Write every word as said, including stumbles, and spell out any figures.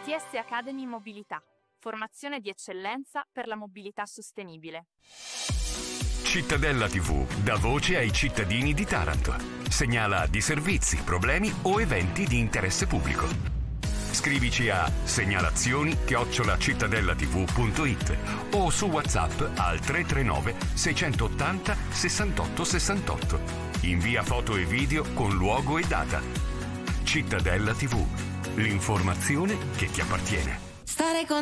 I T S Academy Mobilità. Formazione di eccellenza per la mobilità sostenibile. Cittadella tivù dà voce ai cittadini di Taranto. Segnala disservizi, problemi o eventi di interesse pubblico. Scrivici a segnalazioni chiocciola cittadellativù punto it o su WhatsApp al tre tre nove sei otto zero sessantotto sessantotto. Invia foto e video con luogo e data. Cittadella tivù, l'informazione che ti appartiene. Stare con